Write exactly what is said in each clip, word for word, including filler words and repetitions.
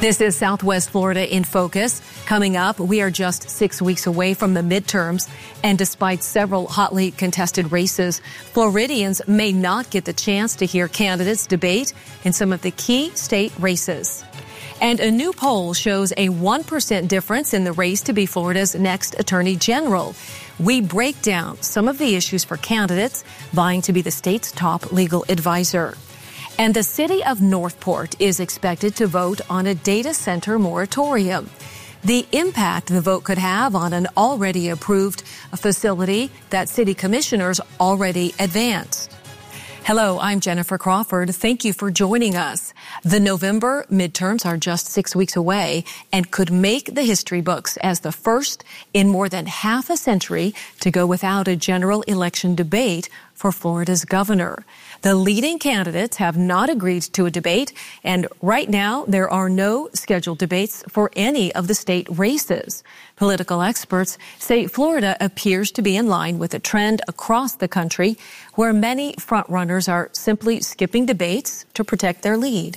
This is Southwest Florida in Focus. Coming up, we are just six weeks away from the midterms, and despite several hotly contested races, Floridians may not get the chance to hear candidates debate in some of the key state races. And a new poll shows a one percent difference in the race to be Florida's next Attorney General. We break down some of the issues for candidates vying to be the state's top legal advisor. And the city of Northport is expected to vote on a data center moratorium. The impact the vote could have on an already approved facility that city commissioners already advanced. Hello, I'm Jennifer Crawford. Thank you for joining us. The November midterms are just six weeks away and could make the history books as the first in more than half a century to go without a general election debate for Florida's governor. The leading candidates have not agreed to a debate, and right now there are no scheduled debates for any of the state races. Political experts say Florida appears to be in line with a trend across the country where many frontrunners are simply skipping debates to protect their lead.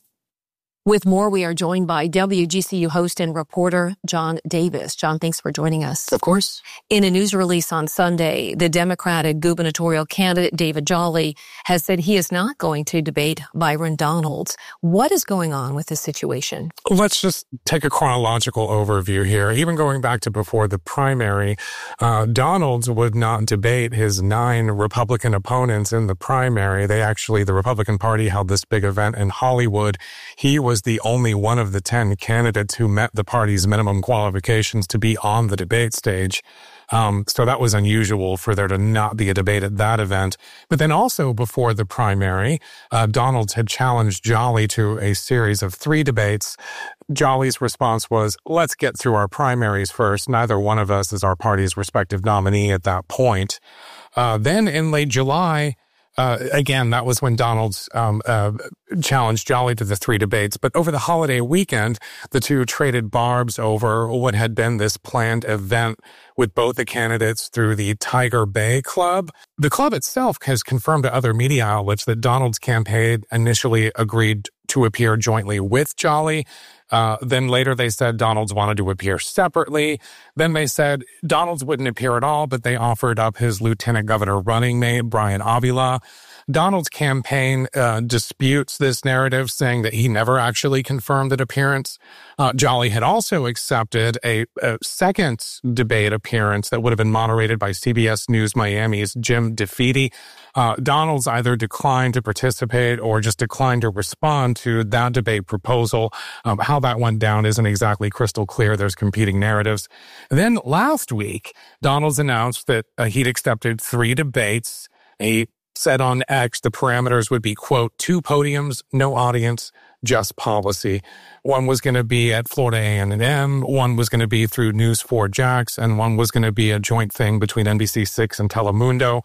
With more, we are joined by W G C U host and reporter John Davis. John, thanks for joining us. Of course. In a news release on Sunday, the Democratic gubernatorial candidate David Jolly has said he is not going to debate Byron Donalds. What is going on with this situation? Let's just take a chronological overview here. Even going back to before the primary, uh, Donalds would not debate his nine Republican opponents in the primary. They actually, the Republican Party held this big event in Hollywood. He was the only one of the ten candidates who met the party's minimum qualifications to be on the debate stage. Um, so that was unusual for there to not be a debate at that event. But then also before the primary, uh, Donalds had challenged Jolly to a series of three debates. Jolly's response was, let's get through our primaries first. Neither one of us is our party's respective nominee at that point. Uh, then in late July, Uh, again, that was when Donalds um, uh, challenged Jolly to the three debates. But over the holiday weekend, the two traded barbs over what had been this planned event with both the candidates through the Tiger Bay Club. The club itself has confirmed to other media outlets that Donalds' campaign initially agreed to appear jointly with Jolly. Uh, then later they said Donalds wanted to appear separately. Then they said Donalds wouldn't appear at all, but they offered up his lieutenant governor running mate, Brian Avila. Donald's campaign uh, disputes this narrative, saying that he never actually confirmed that appearance. Uh, Jolly had also accepted a, a second debate appearance that would have been moderated by C B S News Miami's Jim DeFeeti. Uh, Donalds either declined to participate or just declined to respond to that debate proposal. Um, how that went down isn't exactly crystal clear. There's competing narratives. Then last week, Donalds announced that uh, he'd accepted three debates. He said on X the parameters would be, quote, two podiums, no audience, just policy. One was going to be at Florida A and M, one was going to be through News four Jax, and one was going to be a joint thing between N B C six and Telemundo.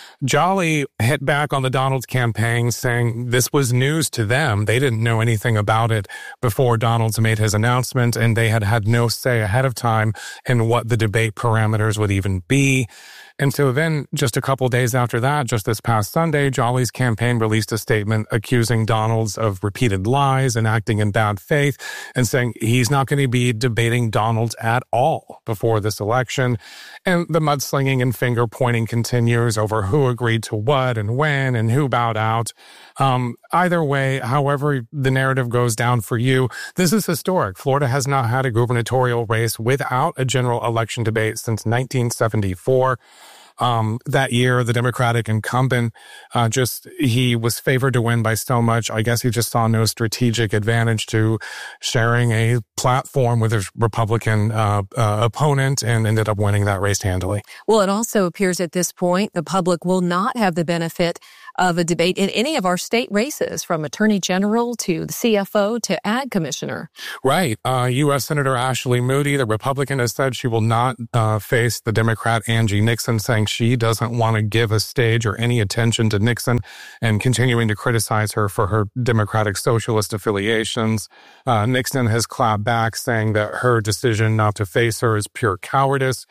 Jolly hit back on the Donalds campaign, saying this was news to them. They didn't know anything about it before Donalds made his announcement, and they had had no say ahead of time in what the debate parameters would even be. And so then, just a couple days after that, just this past Sunday, Jolly's campaign released a statement accusing Donalds of repeated lies and acting in bad faith, and saying he's not going to be debating Donalds at all before this election. And the mudslinging and finger-pointing continues over who agreed to what and when and who bowed out. Um, either way, however the narrative goes down for you, this is historic. Florida has not had a gubernatorial race without a general election debate since nineteen seventy-four. Um, that year, the Democratic incumbent, uh, just, he was favored to win by so much. I guess he just saw no strategic advantage to sharing a platform with his Republican uh, uh, opponent and ended up winning that race handily. Well, it also appears at this point the public will not have the benefit of a debate in any of our state races, from Attorney General to the C F O to Ag Commissioner. Right. Uh, U S Senator Ashley Moody, the Republican, has said she will not uh, face the Democrat Angie Nixon, saying she doesn't want to give a stage or any attention to Nixon, and continuing to criticize her for her Democratic Socialist affiliations. Uh, Nixon has clapped back, saying that her decision not to face her is pure cowardice.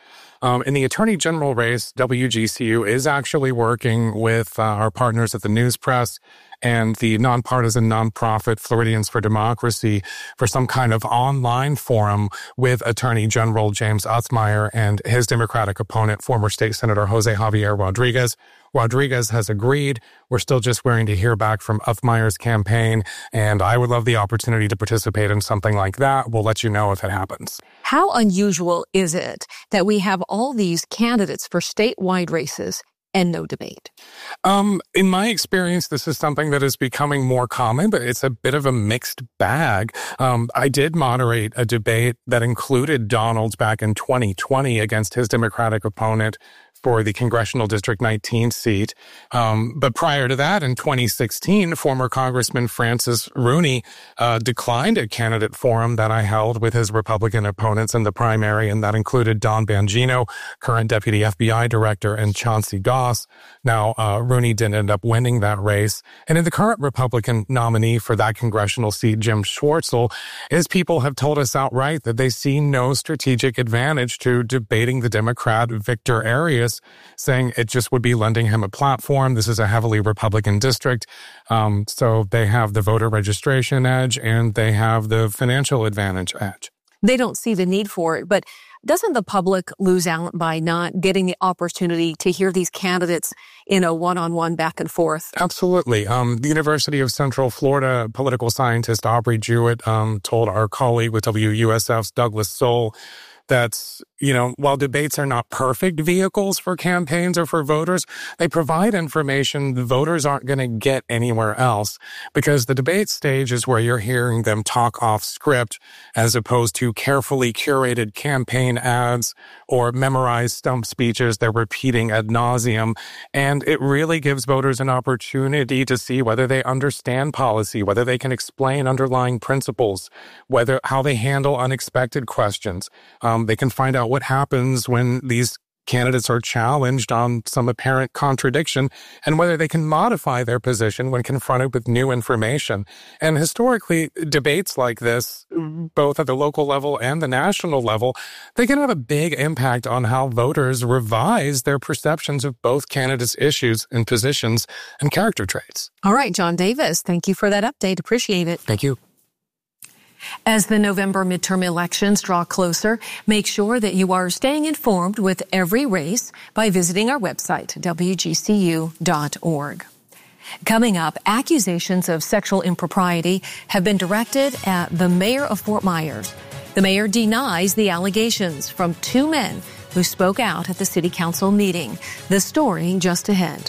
Um, in the Attorney General race, W G C U is actually working with uh, our partners at the News Press and the nonpartisan nonprofit Floridians for Democracy for some kind of online forum with Attorney General James Uthmeier and his Democratic opponent, former State Senator Jose Javier Rodriguez. Rodriguez has agreed. We're still just waiting to hear back from Uthmeier's campaign, and I would love the opportunity to participate in something like that. We'll let you know if it happens. How unusual is it that we have all these candidates for statewide races and no debate? Um, in my experience, this is something that is becoming more common, but it's a bit of a mixed bag. Um, I did moderate a debate that included Donald back in twenty twenty against his Democratic opponent for the Congressional District nineteen seat. Um, but prior to that, in twenty sixteen, former Congressman Francis Rooney uh, declined a candidate forum that I held with his Republican opponents in the primary, and that included Don Bongino, current Deputy F B I Director, and Chauncey Goss. Now, uh, Rooney didn't end up winning that race. And in the current Republican nominee for that congressional seat, Jim Schwartzel, his people have told us outright that they see no strategic advantage to debating the Democrat Victor Arias, saying it just would be lending him a platform. This is a heavily Republican district. Um, so they have the voter registration edge and they have the financial advantage edge. They don't see the need for it, but doesn't the public lose out by not getting the opportunity to hear these candidates in a one-on-one back and forth? Absolutely. Um, the University of Central Florida political scientist Aubrey Jewett um, told our colleague with W U S F's Douglas Soul that, you know, while debates are not perfect vehicles for campaigns or for voters, they provide information the voters aren't going to get anywhere else, because the debate stage is where you're hearing them talk off script as opposed to carefully curated campaign ads or memorized stump speeches they're repeating ad nauseum. And it really gives voters an opportunity to see whether they understand policy, whether they can explain underlying principles, whether how they handle unexpected questions. Um, they can find out what happens when these candidates are challenged on some apparent contradiction and whether they can modify their position when confronted with new information. And historically, debates like this, both at the local level and the national level, they can have a big impact on how voters revise their perceptions of both candidates' issues and positions and character traits. All right, John Davis, thank you for that update. Appreciate it. Thank you. As the November midterm elections draw closer, make sure that you are staying informed with every race by visiting our website, W G C U dot org. Coming up, accusations of sexual impropriety have been directed at the mayor of Fort Myers. The mayor denies the allegations from two men who spoke out at the city council meeting. The story just ahead.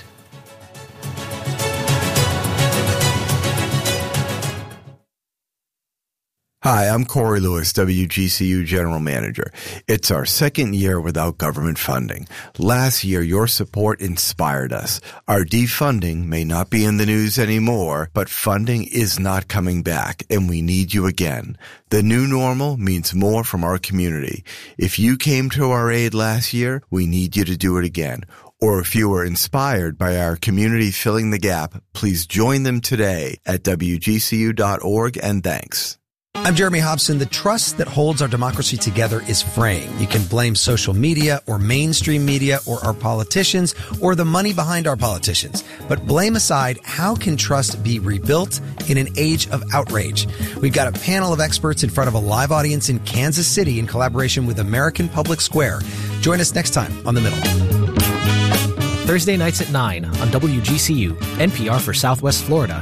Hi, I'm Corey Lewis, W G C U General Manager. It's our second year without government funding. Last year, your support inspired us. Our defunding may not be in the news anymore, but funding is not coming back, and we need you again. The new normal means more from our community. If you came to our aid last year, we need you to do it again. Or if you were inspired by our community filling the gap, please join them today at W G C U dot org, and thanks. I'm Jeremy Hobson. The trust that holds our democracy together is fraying. You can blame social media or mainstream media or our politicians or the money behind our politicians. But blame aside, how can trust be rebuilt in an age of outrage? We've got a panel of experts in front of a live audience in Kansas City in collaboration with American Public Square. Join us next time on The Middle. Thursday nights at nine on W G C U, N P R for Southwest Florida.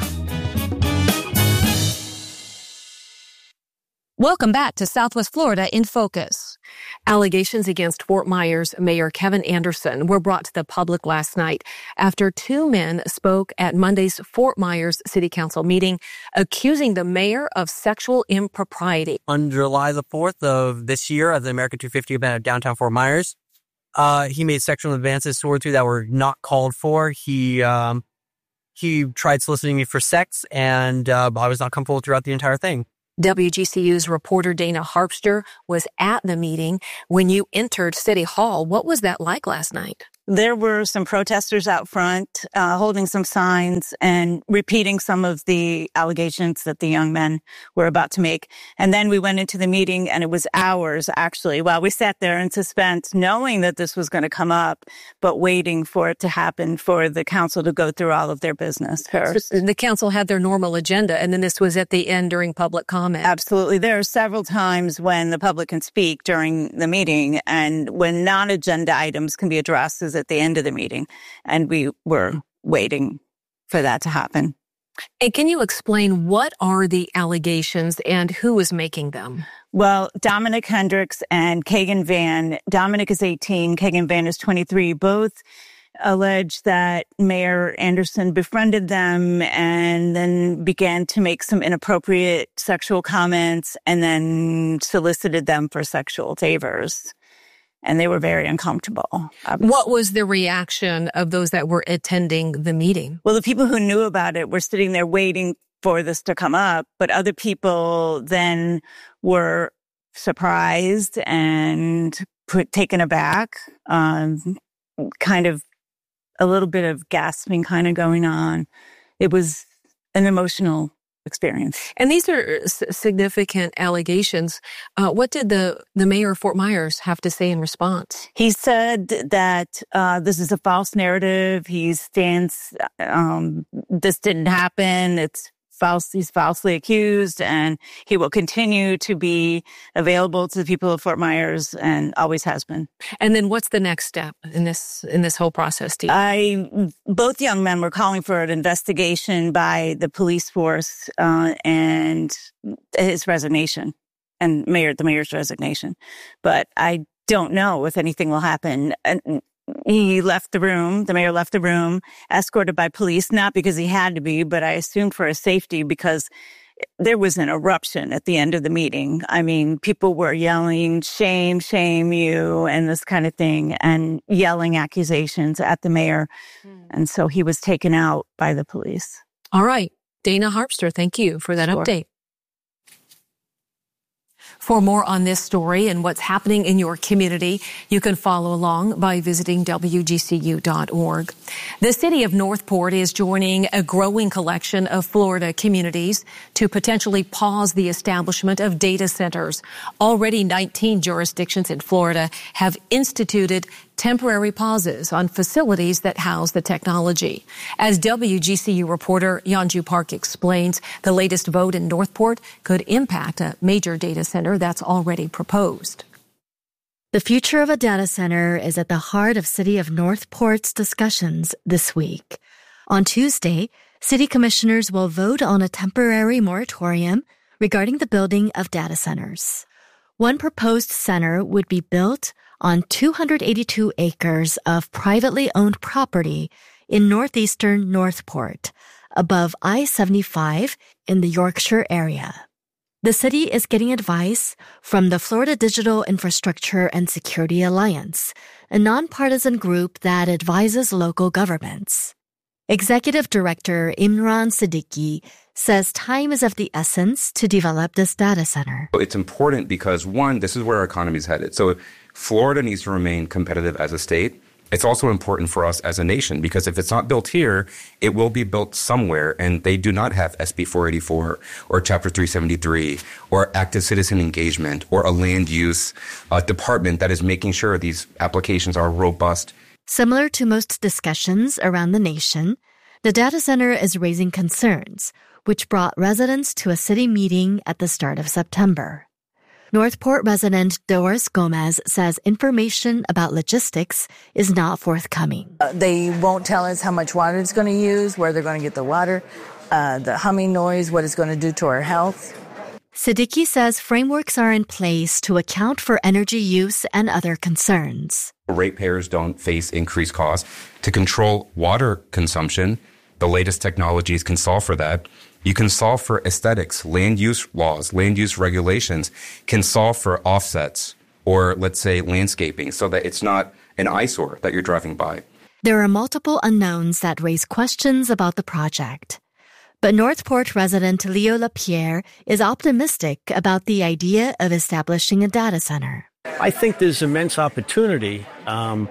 Welcome back to Southwest Florida in Focus. Allegations against Fort Myers Mayor Kevin Anderson were brought to the public last night after two men spoke at Monday's Fort Myers City Council meeting, accusing the mayor of sexual impropriety. On July the fourth of this year, at the American two fifty event at downtown Fort Myers, uh, he made sexual advances toward me that were not called for. He um, he tried soliciting me for sex, and uh, I was not comfortable throughout the entire thing. W G C U's reporter Dana Harpster was at the meeting when you entered City Hall. What was that like last night? There were some protesters out front uh, holding some signs and repeating some of the allegations that the young men were about to make. And then we went into the meeting, and it was hours, actually, while we sat there in suspense, knowing that this was going to come up, but waiting for it to happen, for the council to go through all of their business first. So the council had their normal agenda, and then this was at the end during public comment. Absolutely. There are several times when the public can speak during the meeting, and when non-agenda items can be addressed is at the end of the meeting, and we were waiting for that to happen. And can you explain what are the allegations and who is making them? Well, Dominic Hendricks and Kagan Van, Dominic is eighteen, Kagan Van is twenty-three, both allege that Mayor Anderson befriended them and then began to make some inappropriate sexual comments and then solicited them for sexual favors. And they were very uncomfortable. What was the reaction of those that were attending the meeting? Well, the people who knew about it were sitting there waiting for this to come up, but other people then were surprised and put, taken aback, um, kind of a little bit of gasping kind of going on. It was an emotional experience. And these are s- significant allegations. Uh, what did the, the mayor of Fort Myers have to say in response? He said that uh, this is a false narrative. He stands, um, this didn't happen. It's false. He's falsely accused, and he will continue to be available to the people of Fort Myers and always has been. And then what's the next step in this in this whole process, Steve? I, both young men were calling for an investigation by the police force uh, and his resignation, and mayor the mayor's resignation. But I don't know if anything will happen. And he left the room, the mayor left the room, escorted by police, not because he had to be, but I assume for his safety, because there was an eruption at the end of the meeting. I mean, people were yelling, shame, shame you, and this kind of thing, and yelling accusations at the mayor. Mm. And so he was taken out by the police. All right. Dana Harpster, thank you for that Sure. update. For more on this story and what's happening in your community, you can follow along by visiting W G C U dot org. The city of Northport is joining a growing collection of Florida communities to potentially pause the establishment of data centers. Already nineteen jurisdictions in Florida have instituted temporary pauses on facilities that house the technology. As W G C U reporter Yanju Park explains, the latest vote in Northport could impact a major data center that's already proposed. The future of a data center is at the heart of City of Northport's discussions this week. On Tuesday, city commissioners will vote on a temporary moratorium regarding the building of data centers. One proposed center would be built on two hundred eighty-two acres of privately owned property in northeastern Northport, above I seventy-five in the Yorkshire area. The city is getting advice from the Florida Digital Infrastructure and Security Alliance, a nonpartisan group that advises local governments. Executive Director Imran Siddiqui says time is of the essence to develop this data center. It's important because, one, this is where our economy is headed. So Florida needs to remain competitive as a state. It's also important for us as a nation because if it's not built here, it will be built somewhere, and they do not have S B four eighty-four or Chapter three seventy-three or active citizen engagement or a land use uh, department that is making sure these applications are robust. Similar to most discussions around the nation, the data center is raising concerns, which brought residents to a city meeting at the start of September. Northport resident Doris Gomez says information about logistics is not forthcoming. Uh, they won't tell us how much water it's going to use, where they're going to get the water, uh, the humming noise, what it's going to do to our health. Siddiqui says frameworks are in place to account for energy use and other concerns. Ratepayers don't face increased costs. To control water consumption, the latest technologies can solve for that. You can solve for aesthetics. Land use laws, land use regulations can solve for offsets or, let's say, landscaping so that it's not an eyesore that you're driving by. There are multiple unknowns that raise questions about the project. But Northport resident Leo LaPierre is optimistic about the idea of establishing a data center. I think there's immense opportunity. Um,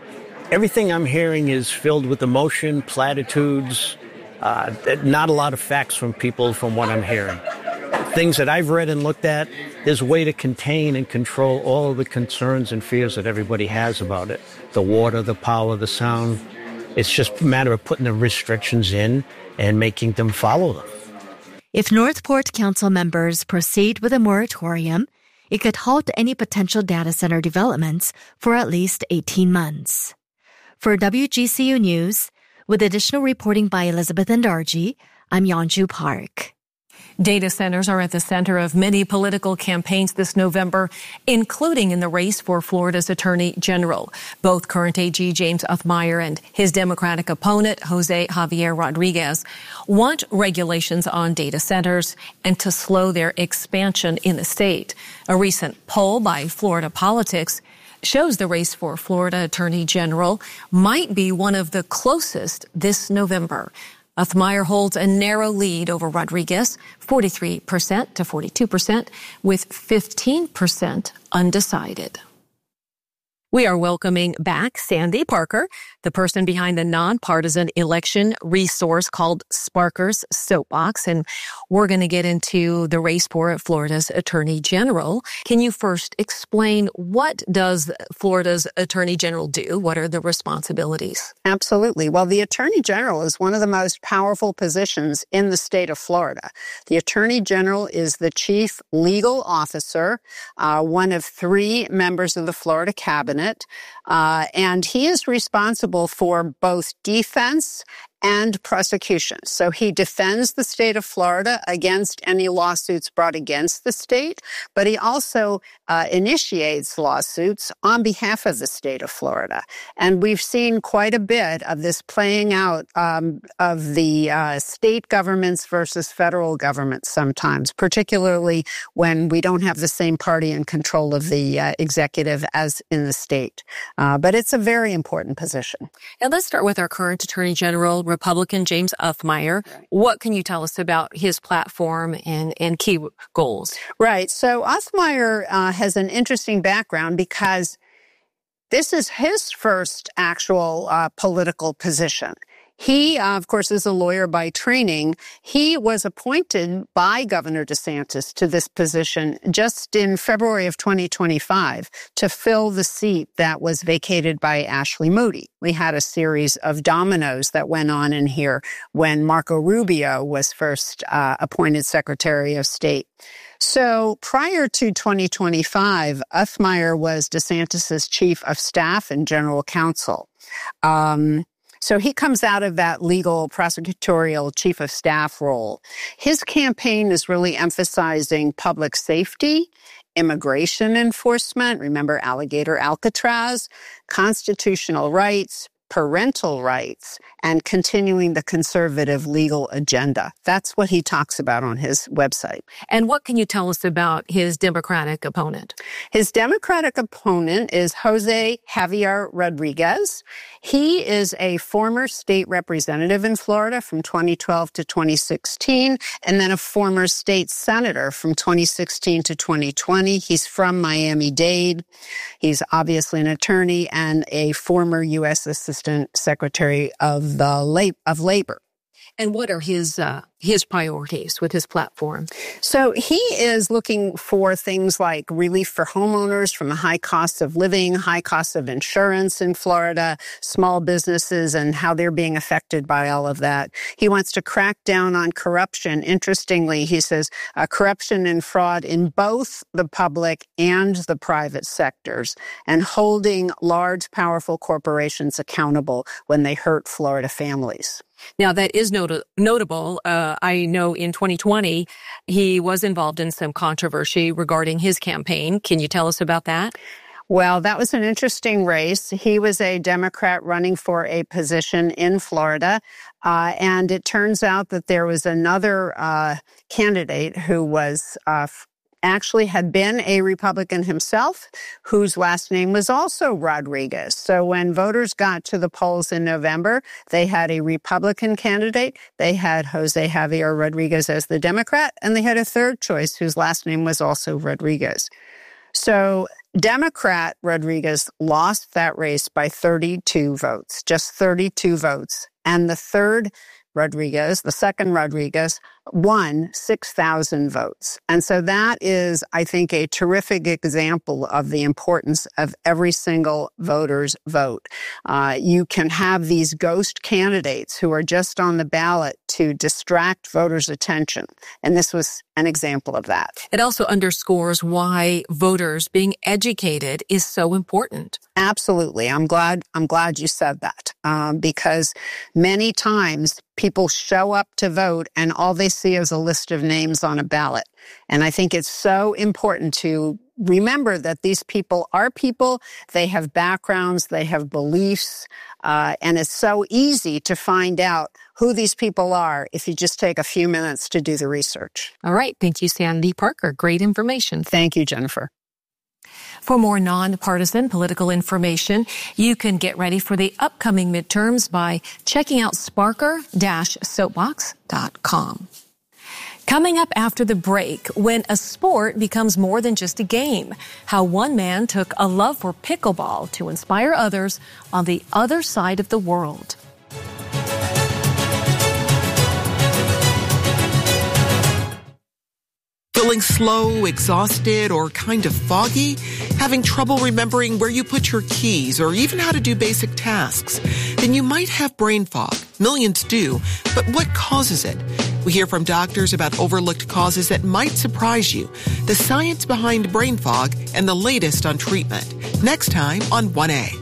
Everything I'm hearing is filled with emotion, platitudes, uh, not a lot of facts from people from what I'm hearing. Things that I've read and looked at, there's a way to contain and control all of the concerns and fears that everybody has about it. The water, the power, the sound. It's just a matter of putting the restrictions in and making them follow them. If Northport Council members proceed with a moratorium, it could halt any potential data center developments for at least eighteen months. For W G C U News, with additional reporting by Elizabeth Ndarji, I'm Yeonju Park. Data centers are at the center of many political campaigns this November, including in the race for Florida's Attorney General. Both current A G James Othmeyer and his Democratic opponent, Jose Javier Rodriguez, want regulations on data centers and to slow their expansion in the state. A recent poll by Florida Politics shows the race for Florida Attorney General might be one of the closest this November. Othmeyer holds a narrow lead over Rodriguez, forty-three percent to forty-two percent, with fifteen percent undecided. We are welcoming back Sandy Parker, the person behind the nonpartisan election resource called Sparker's Soapbox. And we're going to get into the race for Florida's Attorney General. Can you first explain what does Florida's Attorney General do? What are the responsibilities? Absolutely. Well, the Attorney General is one of the most powerful positions in the state of Florida. The Attorney General is the chief legal officer, uh, one of three members of the Florida Cabinet. Uh, and he is responsible for both defense and prosecution. So he defends the state of Florida against any lawsuits brought against the state, but he also uh, initiates lawsuits on behalf of the state of Florida. And we've seen quite a bit of this playing out um, of the uh, state governments versus federal governments sometimes, particularly when we don't have the same party in control of the uh, executive as in the state. Uh, but it's a very important position. And let's start with our current Attorney General, Republican James Othmeyer. Right. What can you tell us about his platform and, and key goals? Right. So Othmeyer uh, has an interesting background because this is his first actual uh, political position. He, uh, of course, is a lawyer by training. He was appointed by Governor DeSantis to this position just in February of twenty twenty-five to fill the seat that was vacated by Ashley Moody. We had a series of dominoes that went on in here when Marco Rubio was first uh, appointed Secretary of State. So prior to twenty twenty-five, Othmeyer was DeSantis's chief of staff and general counsel. Um, So he comes out of that legal prosecutorial chief of staff role. His campaign is really emphasizing public safety, immigration enforcement, remember Alligator Alcatraz, constitutional rights, parental rights, and continuing the conservative legal agenda. That's what he talks about on his website. And what can you tell us about his Democratic opponent? His Democratic opponent is Jose Javier Rodriguez. He is a former state representative in Florida from twenty twelve to twenty sixteen, and then a former state senator from twenty sixteen to twenty twenty. He's from Miami-Dade. He's obviously an attorney and a former U S Assistant Secretary of the La- of Labor. And what are his uh, his priorities with his platform? So he is looking for things like relief for homeowners from the high costs of living, high costs of insurance in Florida, small businesses and how they're being affected by all of that. He wants to crack down on corruption. Interestingly, he says uh, corruption and fraud in both the public and the private sectors, and holding large, powerful corporations accountable when they hurt Florida families. Now, that is not- notable. Uh, I know in twenty twenty, he was involved in some controversy regarding his campaign. Can you tell us about that? Well, that was an interesting race. He was a Democrat running for a position in Florida. Uh, and it turns out that there was another uh, candidate who was uh, actually had been a Republican himself, whose last name was also Rodriguez. So when voters got to the polls in November, they had a Republican candidate, they had Jose Javier Rodriguez as the Democrat, and they had a third choice whose last name was also Rodriguez. So Democrat Rodriguez lost that race by thirty-two votes, just thirty-two votes. And the third Rodriguez, the second Rodriguez, won six thousand votes. And so that is, I think, a terrific example of the importance of every single voter's vote. Uh, you can have these ghost candidates who are just on the ballot to distract voters' attention. And this was an example of that. It also underscores why voters being educated is so important. Absolutely. I'm glad, I'm glad you said that, um, because many times people show up to vote and all they see is a list of names on a ballot. And I think it's so important to remember that these people are people, they have backgrounds, they have beliefs, uh, and it's so easy to find out who these people are if you just take a few minutes to do the research. All right. Thank you, Sandy Parker. Great information. Thank you, Jennifer. For more nonpartisan political information, you can get ready for the upcoming midterms by checking out sparker dash soapbox dot com. Coming up after the break, when a sport becomes more than just a game, how one man took a love for pickleball to inspire others on the other side of the world. Feeling slow, exhausted, or kind of foggy? Having trouble remembering where you put your keys or even how to do basic tasks? Then you might have brain fog. Millions do. But what causes it? We hear from doctors about overlooked causes that might surprise you, the science behind brain fog, and the latest on treatment. Next time on one A.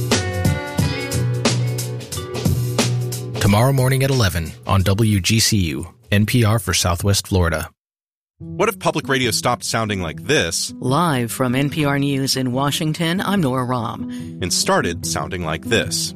Tomorrow morning at eleven on W G C U, N P R for Southwest Florida. What if public radio stopped sounding like this? Live from N P R News in Washington, I'm Nora Rahm. And started sounding like this.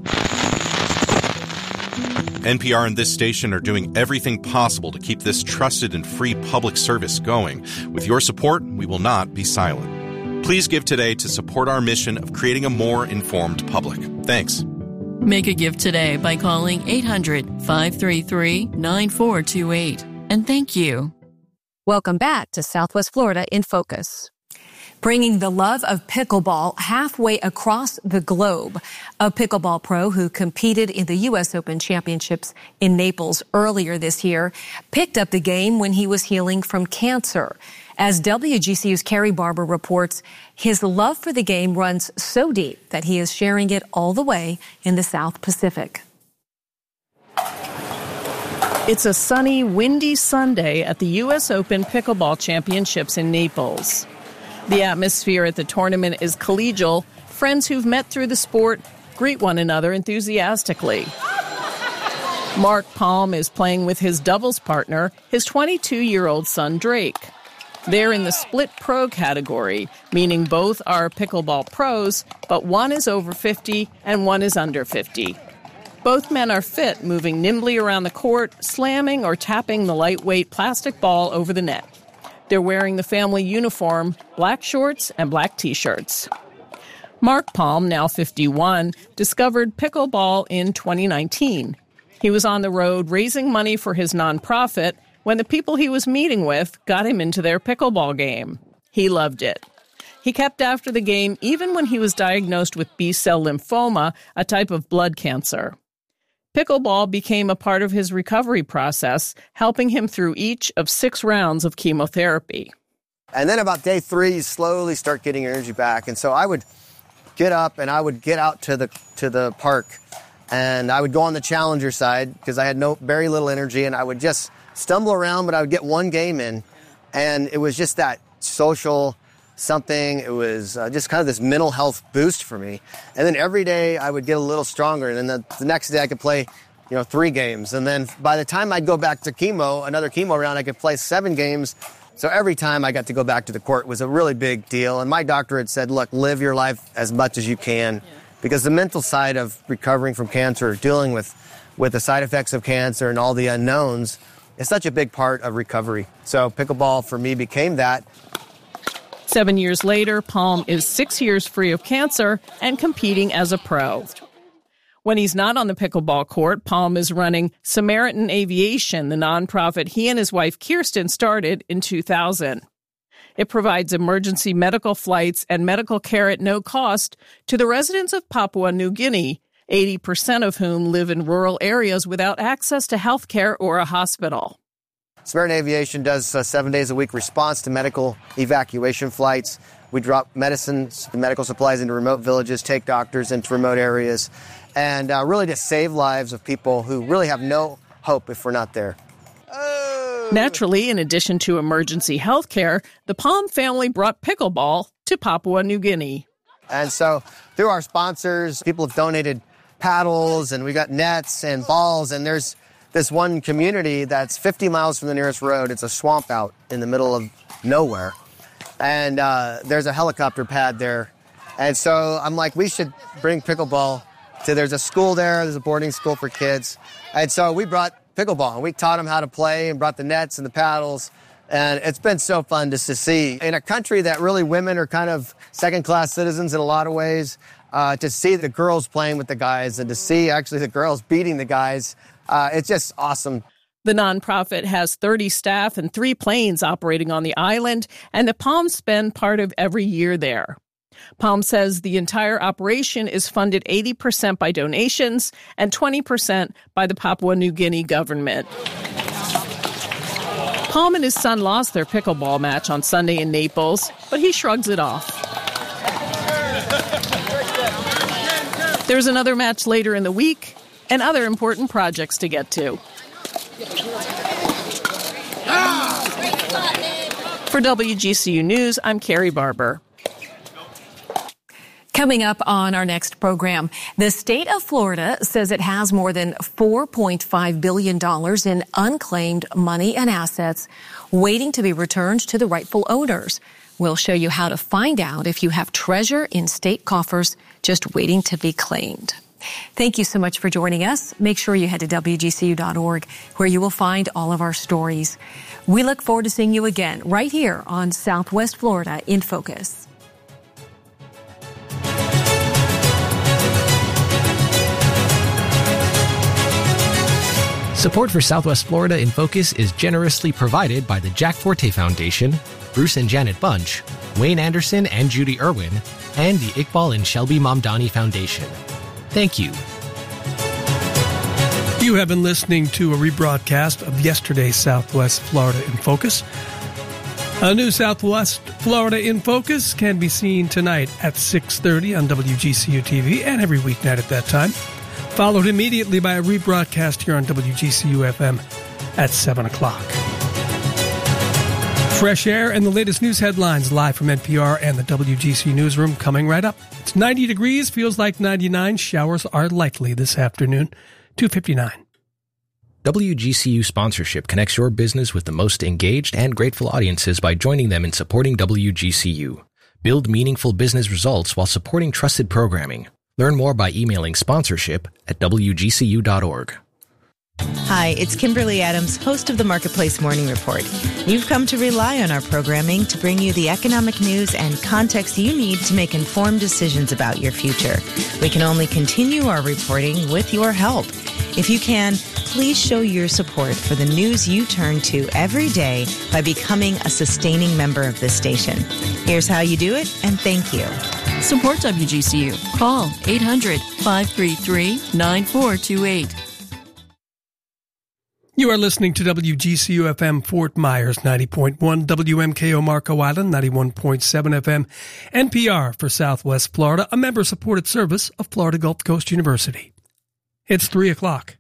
N P R and this station are doing everything possible to keep this trusted and free public service going. With your support, we will not be silent. Please give today to support our mission of creating a more informed public. Thanks. Make a gift today by calling eight hundred, five three three, nine four two eight. And thank you. Welcome back to Southwest Florida in Focus. Bringing the love of pickleball halfway across the globe. A pickleball pro who competed in the U S Open Championships in Naples earlier this year picked up the game when he was healing from cancer. As W G C U's Carrie Barber reports, his love for the game runs so deep that he is sharing it all the way in the South Pacific. It's a sunny, windy Sunday at the U S Open Pickleball Championships in Naples. The atmosphere at the tournament is collegial. Friends who've met through the sport greet one another enthusiastically. Mark Palm is playing with his doubles partner, his twenty-two-year-old son Drake. They're in the split pro category, meaning both are pickleball pros, but one is over fifty and one is under fifty. Both men are fit, moving nimbly around the court, slamming or tapping the lightweight plastic ball over the net. They're wearing the family uniform, black shorts and black T-shirts. Mark Palm, now fifty-one, discovered pickleball in twenty nineteen. He was on the road raising money for his nonprofit when the people he was meeting with got him into their pickleball game. He loved it. He kept after the game even when he was diagnosed with B-cell lymphoma, a type of blood cancer. Pickleball became a part of his recovery process, helping him through each of six rounds of chemotherapy. And then about day three, you slowly start getting your energy back. And so I would get up and I would get out to the to the park, and I would go on the challenger side because I had no very little energy, and I would just stumble around, but I would get one game in, and it was just that social something. It was uh, just kind of this mental health boost for me. And then every day I would get a little stronger. And then the, the next day I could play, you know, three games. And then by the time I'd go back to chemo, another chemo round, I could play seven games. So every time I got to go back to the court was a really big deal. And my doctor had said, look, live your life as much as you can. Yeah. Because the mental side of recovering from cancer, dealing with, with the side effects of cancer and all the unknowns, is such a big part of recovery. So pickleball for me became that. Seven years later, Palm is six years free of cancer and competing as a pro. When he's not on the pickleball court, Palm is running Samaritan Aviation, the nonprofit he and his wife Kirsten started in two thousand. It provides emergency medical flights and medical care at no cost to the residents of Papua New Guinea, eighty percent of whom live in rural areas without access to health care or a hospital. Samaritan Aviation does uh, seven days a week response to medical evacuation flights. We drop medicines and medical supplies into remote villages, take doctors into remote areas, and uh, really just save lives of people who really have no hope if we're not there. Naturally, in addition to emergency health care, the Palm family brought pickleball to Papua New Guinea. And so through our sponsors, people have donated paddles, and we got nets and balls, and there's this one community that's fifty miles from the nearest road. It's a swamp out in the middle of nowhere. And uh, there's a helicopter pad there. And so I'm like, we should bring pickleball to, there's a school there, there's a boarding school for kids. And so we brought pickleball, and we taught them how to play and brought the nets and the paddles. And it's been so fun just to see. In a country that really women are kind of second-class citizens in a lot of ways, uh, to see the girls playing with the guys and to see actually the girls beating the guys, uh, it's just awesome. The nonprofit has thirty staff and three planes operating on the island, and the Palms spend part of every year there. Palm says the entire operation is funded eighty percent by donations and twenty percent by the Papua New Guinea government. Palm and his son lost their pickleball match on Sunday in Naples, but he shrugs it off. There's another match later in the week and other important projects to get to. For W G C U News, I'm Carrie Barber. Coming up on our next program, the state of Florida says it has more than four point five billion dollars in unclaimed money and assets waiting to be returned to the rightful owners. We'll show you how to find out if you have treasure in state coffers just waiting to be claimed. Thank you so much for joining us. Make sure you head to W G C U dot org, where you will find all of our stories. We look forward to seeing you again right here on Southwest Florida in Focus. Support for Southwest Florida in Focus is generously provided by the Jack Forte Foundation, Bruce and Janet Bunch, Wayne Anderson and Judy Irwin, and the Iqbal and Shelby Mamdani Foundation. Thank you. You have been listening to a rebroadcast of yesterday's Southwest Florida in Focus. A new Southwest Florida in Focus can be seen tonight at six thirty on W G C U T V and every weeknight at that time, followed immediately by a rebroadcast here on W G C U F M at seven o'clock. Fresh air and the latest news headlines live from N P R and the W G C newsroom coming right up. It's ninety degrees, feels like ninety-nine. Showers are likely this afternoon. two fifty-nine. W G C U sponsorship connects your business with the most engaged and grateful audiences by joining them in supporting W G C U. Build meaningful business results while supporting trusted programming. Learn more by emailing sponsorship at W G C U dot org. Hi, it's Kimberly Adams, host of the Marketplace Morning Report. You've come to rely on our programming to bring you the economic news and context you need to make informed decisions about your future. We can only continue our reporting with your help. If you can, please show your support for the news you turn to every day by becoming a sustaining member of this station. Here's how you do it, and thank you. Support W G C U. Call eight hundred, five three three, nine four two eight. You are listening to W G C U F M Fort Myers ninety point one, W M K O Marco Island ninety-one point seven F M, N P R for Southwest Florida, a member-supported service of Florida Gulf Coast University. It's three o'clock.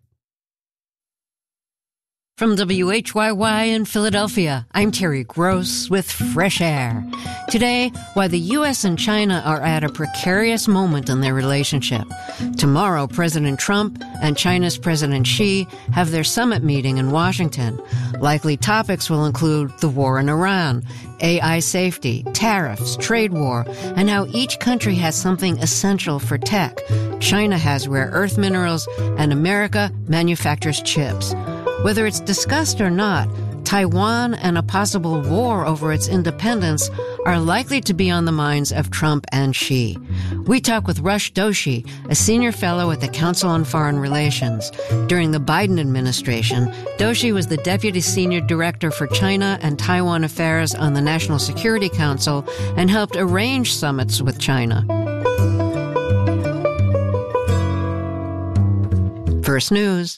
From W H Y Y in Philadelphia, I'm Terry Gross with Fresh Air. Today, why the U S and China are at a precarious moment in their relationship. Tomorrow, President Trump and China's President Xi have their summit meeting in Washington. Likely topics will include the war in Iran, A I safety, tariffs, trade war, and how each country has something essential for tech. China has rare earth minerals, and America manufactures chips. Whether it's discussed or not, Taiwan and a possible war over its independence are likely to be on the minds of Trump and Xi. We talk with Rush Doshi, a senior fellow at the Council on Foreign Relations. During the Biden administration, Doshi was the deputy senior director for China and Taiwan affairs on the National Security Council and helped arrange summits with China. First News.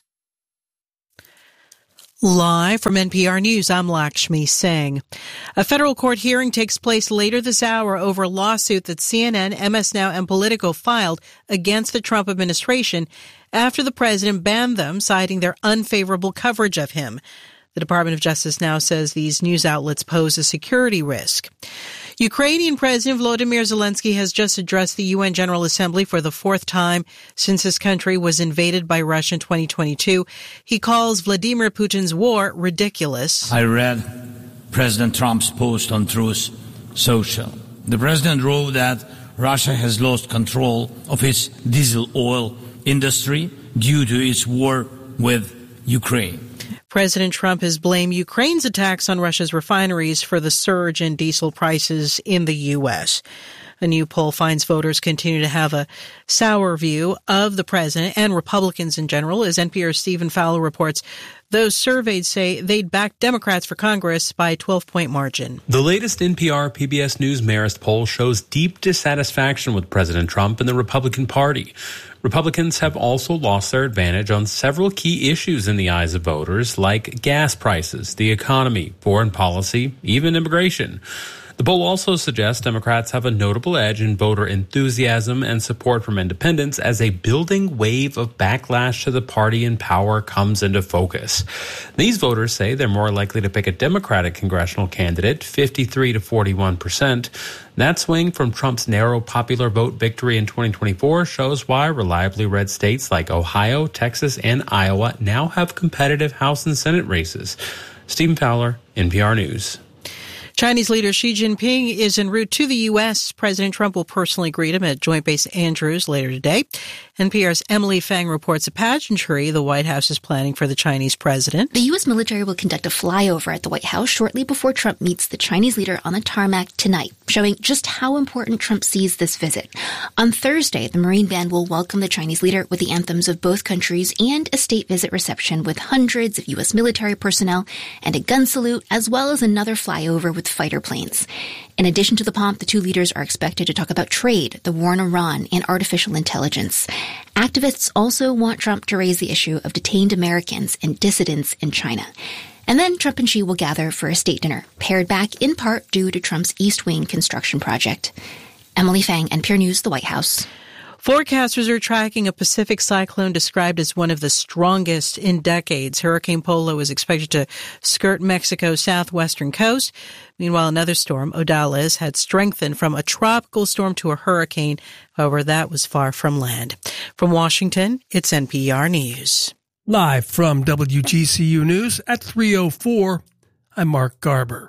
Live from N P R News, I'm Lakshmi Singh. A federal court hearing takes place later this hour over a lawsuit that C N N, M S Now, and Politico filed against the Trump administration after the president banned them, citing their unfavorable coverage of him. The Department of Justice now says these news outlets pose a security risk. Ukrainian President Volodymyr Zelensky has just addressed the U N General Assembly for the fourth time since his country was invaded by Russia in twenty twenty-two. He calls Vladimir Putin's war ridiculous. I read President Trump's post on Truth Social. The president wrote that Russia has lost control of its diesel oil industry due to its war with Ukraine. President Trump has blamed Ukraine's attacks on Russia's refineries for the surge in diesel prices in the U S. A new poll finds voters continue to have a sour view of the president and Republicans in general. As N P R's Stephen Fowler reports, those surveyed say they'd back Democrats for Congress by a twelve-point margin. The latest N P R P B S News Marist poll shows deep dissatisfaction with President Trump and the Republican Party. Republicans have also lost their advantage on several key issues in the eyes of voters, like gas prices, the economy, foreign policy, even immigration. The poll also suggests Democrats have a notable edge in voter enthusiasm and support from independents as a building wave of backlash to the party in power comes into focus. These voters say they're more likely to pick a Democratic congressional candidate, fifty-three to forty-one percent. That swing from Trump's narrow popular vote victory in twenty twenty-four shows why reliably red states like Ohio, Texas, and Iowa now have competitive House and Senate races. Stephen Fowler, N P R News. Chinese leader Xi Jinping is en route to the U S. President Trump will personally greet him at Joint Base Andrews later today. N P R's Emily Fang reports a pageantry the White House is planning for the Chinese president. The U S military will conduct a flyover at the White House shortly before Trump meets the Chinese leader on the tarmac tonight, showing just how important Trump sees this visit. On Thursday, the Marine Band will welcome the Chinese leader with the anthems of both countries and a state visit reception with hundreds of U S military personnel and a gun salute, as well as another flyover with fighter planes. In addition to the pomp, the two leaders are expected to talk about trade, the war in Iran, and artificial intelligence. Activists also want Trump to raise the issue of detained Americans and dissidents in China. And then Trump and Xi will gather for a state dinner, pared back in part due to Trump's East Wing construction project. Emily Fang, N P R News, the White House. Forecasters are tracking a Pacific cyclone described as one of the strongest in decades. Hurricane Polo is expected to skirt Mexico's southwestern coast. Meanwhile, another storm, Odalis, had strengthened from a tropical storm to a hurricane. However, that was far from land. From Washington, it's N P R News. Live from W G C U News at three oh four, I'm Mark Garber.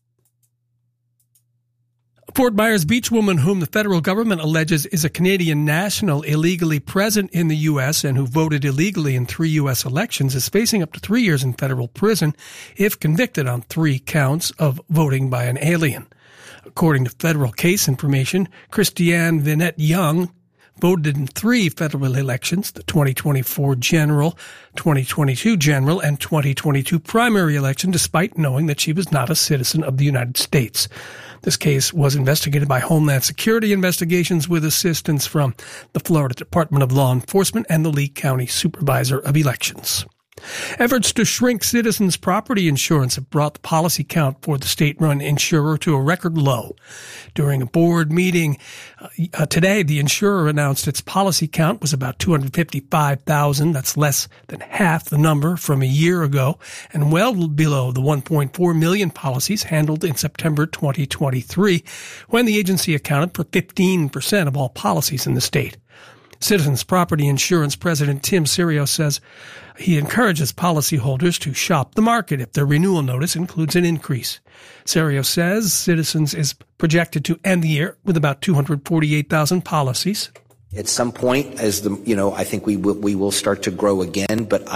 A Fort Myers Beach woman whom the federal government alleges is a Canadian national illegally present in the U S and who voted illegally in three U S elections is facing up to three years in federal prison if convicted on three counts of voting by an alien. According to federal case information, Christiane Vinette Young voted in three federal elections, the twenty twenty-four general, twenty twenty-two general, and twenty twenty-two primary election, despite knowing that she was not a citizen of the United States. This case was investigated by Homeland Security Investigations with assistance from the Florida Department of Law Enforcement and the Lee County Supervisor of Elections. Efforts to shrink citizens' property insurance have brought the policy count for the state-run insurer to a record low. During a board meeting uh, today, the insurer announced its policy count was about two hundred fifty-five thousand. That's less than half the number from a year ago and well below the one point four million policies handled in September twenty twenty-three, when the agency accounted for fifteen percent of all policies in the state. Citizens Property Insurance President Tim Serio says he encourages policyholders to shop the market if their renewal notice includes an increase. Serio says Citizens is projected to end the year with about two hundred forty-eight thousand policies. At some point, as the, you know, I think we will, we will start to grow again, but I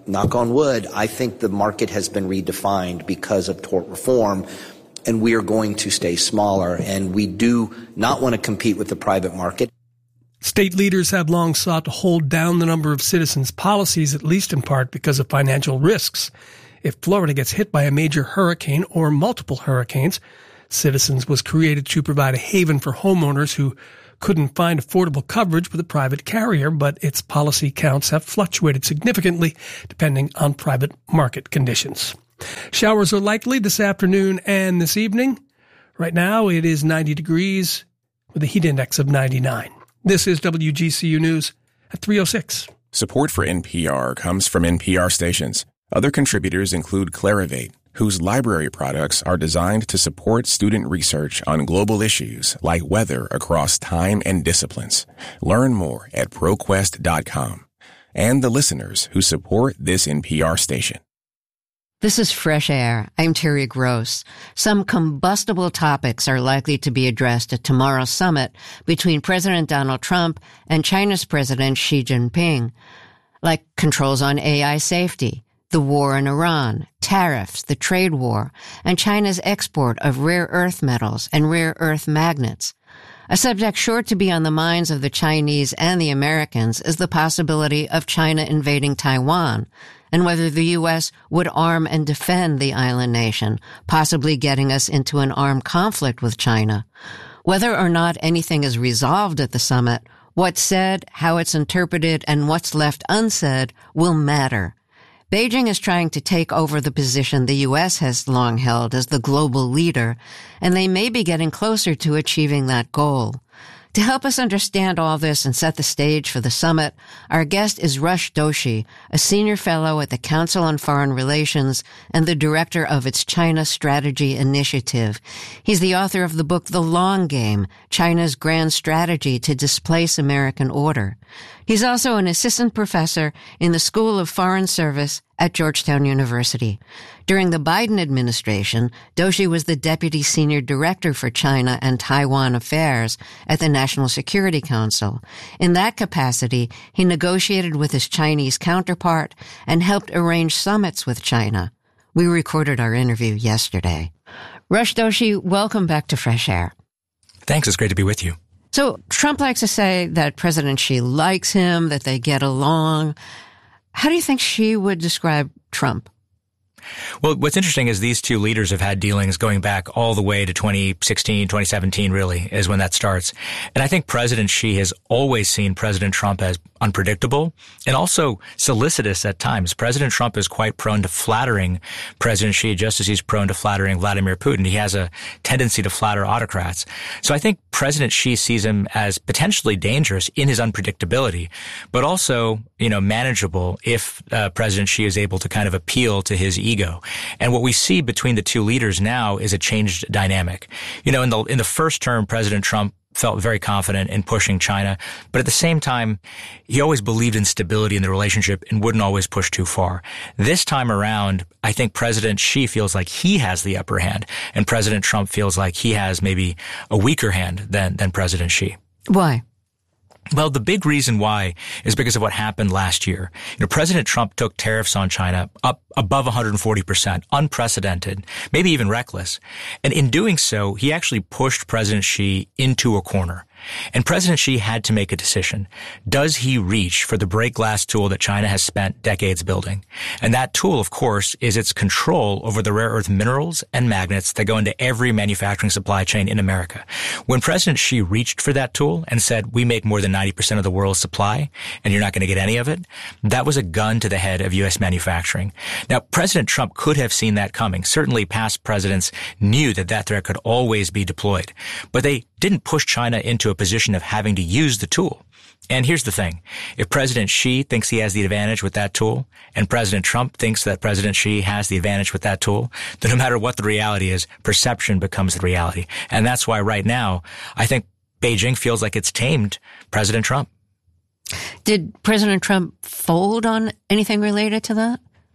knock on wood, I think the market has been redefined because of tort reform, and we are going to stay smaller, and we do not want to compete with the private market. State leaders have long sought to hold down the number of citizens' policies, at least in part because of financial risks. If Florida gets hit by a major hurricane or multiple hurricanes, Citizens was created to provide a haven for homeowners who couldn't find affordable coverage with a private carrier, but its policy counts have fluctuated significantly depending on private market conditions. Showers are likely this afternoon and this evening. Right now it is ninety degrees with a heat index of ninety-nine. This is W G C U News at three oh six. Support for N P R comes from N P R stations. Other contributors include Clarivate, whose library products are designed to support student research on global issues like weather across time and disciplines. Learn more at ProQuest dot com. And the listeners who support this N P R station. This is Fresh Air. I'm Terry Gross. Some combustible topics are likely to be addressed at tomorrow's summit between President Donald Trump and China's President Xi Jinping, like controls on A I safety, the war in Iran, tariffs, the trade war, and China's export of rare earth metals and rare earth magnets. A subject sure to be on the minds of the Chinese and the Americans is the possibility of China invading Taiwan, and whether the U S would arm and defend the island nation, possibly getting us into an armed conflict with China. Whether or not anything is resolved at the summit, what's said, how it's interpreted, and what's left unsaid will matter. Beijing is trying to take over the position the U S has long held as the global leader, and they may be getting closer to achieving that goal. To help us understand all this and set the stage for the summit, our guest is Rush Doshi, a senior fellow at the Council on Foreign Relations and the director of its China Strategy Initiative. He's the author of the book The Long Game, China's Grand Strategy to Displace American Order. He's also an assistant professor in the School of Foreign Service at Georgetown University. During the Biden administration, Doshi was the deputy senior director for China and Taiwan affairs at the National Security Council. In that capacity, he negotiated with his Chinese counterpart and helped arrange summits with China. We recorded our interview yesterday. Rush Doshi, welcome back to Fresh Air. Thanks. It's great to be with you. So Trump likes to say that President Xi likes him, that they get along. How do you think Xi would describe Trump? Well, what's interesting is these two leaders have had dealings going back all the way to twenty sixteen, twenty seventeen, really, is when that starts. And I think President Xi has always seen President Trump as unpredictable and also solicitous at times. President Trump is quite prone to flattering President Xi, just as he's prone to flattering Vladimir Putin. He has a tendency to flatter autocrats. So I think President Xi sees him as potentially dangerous in his unpredictability, but also, you know, manageable if uh, President Xi is able to kind of appeal to his ego. And what we see between the two leaders now is a changed dynamic. You know, in the in the first term, President Trump felt very confident in pushing China, but at the same time, he always believed in stability in the relationship and wouldn't always push too far. This time around, I think President Xi feels like he has the upper hand, and President Trump feels like he has maybe a weaker hand than than President Xi. Why? Well, the big reason why is because of what happened last year. You know, President Trump took tariffs on China up above one hundred forty percent, unprecedented, maybe even reckless. And in doing so, he actually pushed President Xi into a corner. And President Xi had to make a decision. Does he reach for the break glass tool that China has spent decades building? And that tool, of course, is its control over the rare earth minerals and magnets that go into every manufacturing supply chain in America. When President Xi reached for that tool and said, we make more than ninety percent of the world's supply, and you're not going to get any of it, that was a gun to the head of U S manufacturing. Now, President Trump could have seen that coming. Certainly past presidents knew that that threat could always be deployed. But they didn't push China into a position of having to use the tool. And here's the thing. If President Xi thinks he has the advantage with that tool, and President Trump thinks that President Xi has the advantage with that tool, then no matter what the reality is, perception becomes the reality. And that's why right now, I think Beijing feels like it's tamed President Trump. Did President Trump fold on anything related to that?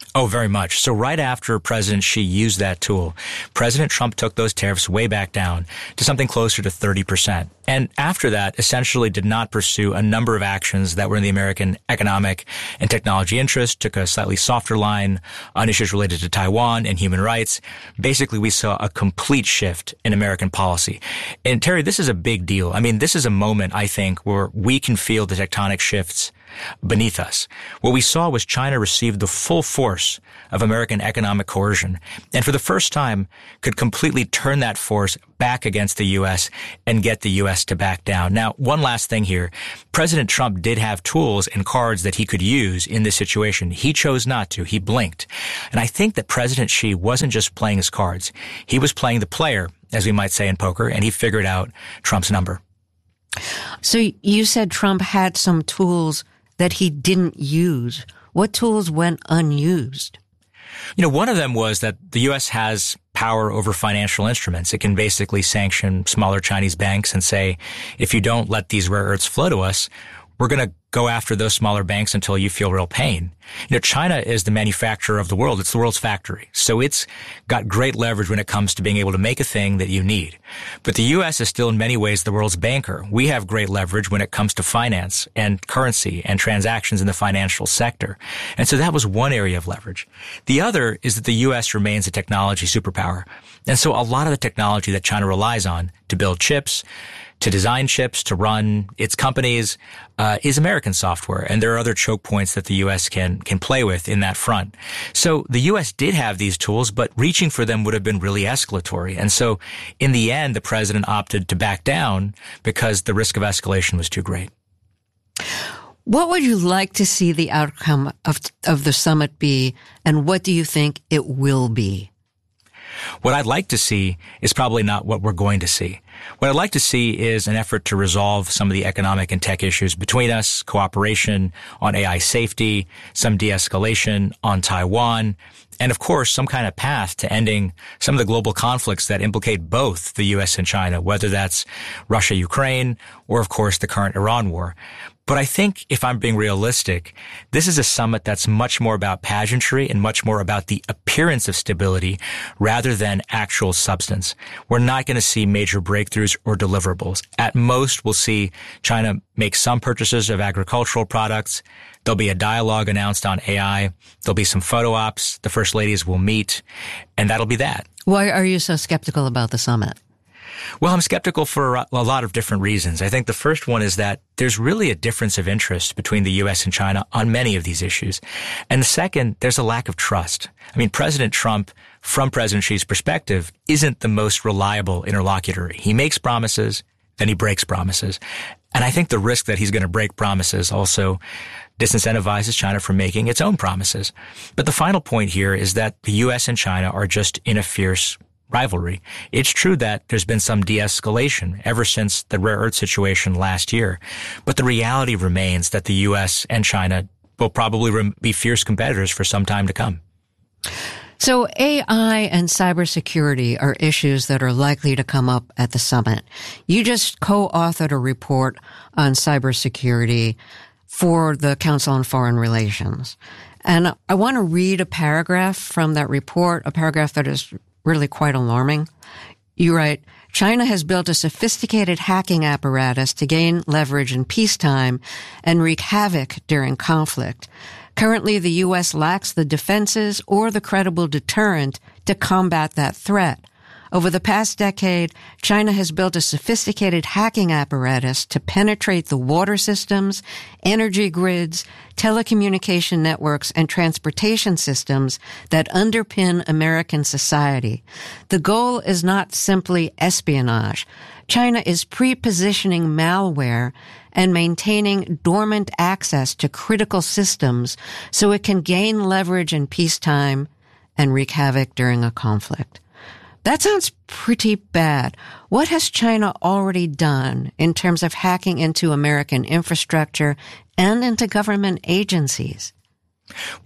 Oh, very much. So right after President Xi used that tool, President Trump took those tariffs way back down to something closer to thirty percent. And after that, essentially did not pursue a number of actions that were in the American economic and technology interest, took a slightly softer line on issues related to Taiwan and human rights. Basically, we saw a complete shift in American policy. And Terry, this is a big deal. I mean, this is a moment, I think, where we can feel the tectonic shifts beneath us. What we saw was China received the full force of American economic coercion, and for the first time could completely turn that force back against the U S and get the U S to back down. Now, one last thing here. President Trump did have tools and cards that he could use in this situation. He chose not to. He blinked. And I think that President Xi wasn't just playing his cards. He was playing the player, as we might say in poker, and he figured out Trump's number. So you said Trump had some tools that he didn't use. What tools went unused? You know, one of them was that the U S has power over financial instruments. It can basically sanction smaller Chinese banks and say, if you don't let these rare earths flow to us, we're going to go after those smaller banks until you feel real pain. You know, China is the manufacturer of the world. It's the world's factory. So it's got great leverage when it comes to being able to make a thing that you need. But the U S is still in many ways the world's banker. We have great leverage when it comes to finance and currency and transactions in the financial sector. And so that was one area of leverage. The other is that the U S remains a technology superpower. And so a lot of the technology that China relies on to build chips, to design chips, to run its companies, uh, is American software. And there are other choke points that the U S can, can play with in that front. So the U S did have these tools, but reaching for them would have been really escalatory. And so in the end, the president opted to back down because the risk of escalation was too great. What would you like to see the outcome of, of the summit be, and what do you think it will be? What I'd like to see is probably not what we're going to see. What I'd like to see is an effort to resolve some of the economic and tech issues between us, cooperation on A I safety, some de-escalation on Taiwan, and of course, some kind of path to ending some of the global conflicts that implicate both the U S and China, whether that's Russia-Ukraine or, of course, the current Iran war. But I think if I'm being realistic, this is a summit that's much more about pageantry and much more about the appearance of stability rather than actual substance. We're not going to see major breakthroughs or deliverables. At most, we'll see China make some purchases of agricultural products. There'll be a dialogue announced on A I. There'll be some photo ops. The first ladies will meet, and that'll be that. Why are you so skeptical about the summit? Well, I'm skeptical for a lot of different reasons. I think the first one is that there's really a difference of interest between the U S and China on many of these issues. And the second, there's a lack of trust. I mean, President Trump, from President Xi's perspective, isn't the most reliable interlocutor. He makes promises, then he breaks promises. And I think the risk that he's going to break promises also disincentivizes China from making its own promises. But the final point here is that the U S and China are just in a fierce rivalry. It's true that there's been some de-escalation ever since the rare earth situation last year, but the reality remains that the U S and China will probably rem- be fierce competitors for some time to come. So A I and cybersecurity are issues that are likely to come up at the summit. You just co-authored a report on cybersecurity for the Council on Foreign Relations. And I want to read a paragraph from that report, a paragraph that is really quite alarming. You write, China has built a sophisticated hacking apparatus to gain leverage in peacetime and wreak havoc during conflict. Currently, the U S lacks the defenses or the credible deterrent to combat that threat. Over the past decade, China has built a sophisticated hacking apparatus to penetrate the water systems, energy grids, telecommunication networks, and transportation systems that underpin American society. The goal is not simply espionage. China is pre-positioning malware and maintaining dormant access to critical systems so it can gain leverage in peacetime and wreak havoc during a conflict. That sounds pretty bad. What has China already done in terms of hacking into American infrastructure and into government agencies? Well,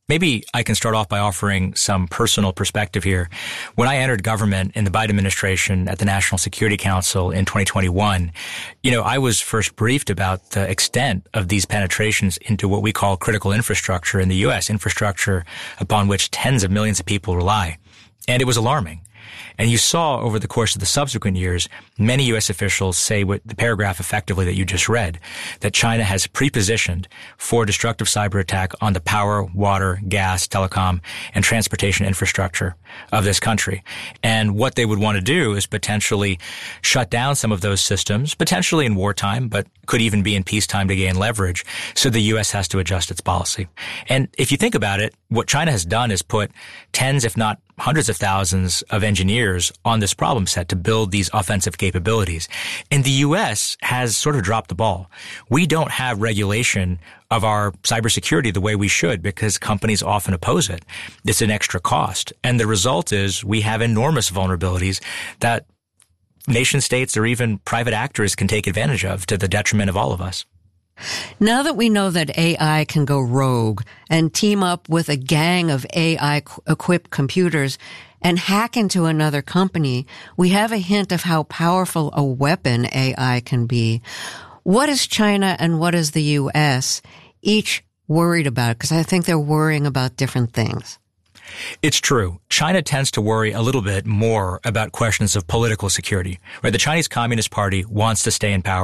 Maybe I can start off by offering some personal perspective here. When I entered government in the Biden administration at the National Security Council in twenty twenty-one, you know, I was first briefed about the extent of these penetrations into what we call critical infrastructure in the U S, infrastructure upon which tens of millions of people rely. And it was alarming. And you saw over the course of the subsequent years, many U S officials say what the paragraph effectively that you just read, that China has prepositioned for destructive cyber attack on the power, water, gas, telecom, and transportation infrastructure of this country. And what they would want to do is potentially shut down some of those systems, potentially in wartime, but could even be in peacetime to gain leverage. So the U S has to adjust its policy. And if you think about it, what China has done is put tens, if not hundreds of thousands of engineers on this problem set to build these offensive capabilities. And the U S has sort of dropped the ball. We don't have regulation of our cybersecurity the way we should because companies often oppose it. It's an extra cost. And the result is we have enormous vulnerabilities that nation states or even private actors can take advantage of to the detriment of all of us. Now that we know that A I can go rogue and team up with a gang of A I-equipped computers and hack into another company, we have a hint of how powerful a weapon A I can be. What is China and what is the U S each worried about? Because I think they're worrying about different things. It's true. China tends to worry a little bit more about questions of political security, right? The Chinese Communist Party wants to stay in power